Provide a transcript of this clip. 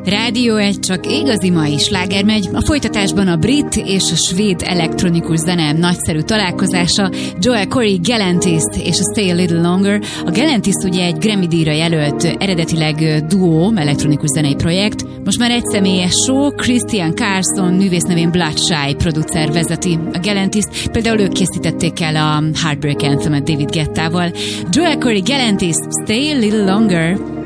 Rádió egy csak igazi mai sláger megy. A folytatásban a brit és a svéd elektronikus zene nagyszerű találkozása, Joel Corry Galantis és a Stay a Little Longer. A Galantis ugye egy Grammy-díjra jelölt, eredetileg duó, elektronikus zenei projekt. Most már egyszemélyes show, Christian Carlson, művész nevén Bloodshy producer vezeti a Galantis-t. Például ők készítették el a Heartbreak Anthem-et David Guettával. Joel Corry Galantis, Stay a Little Longer.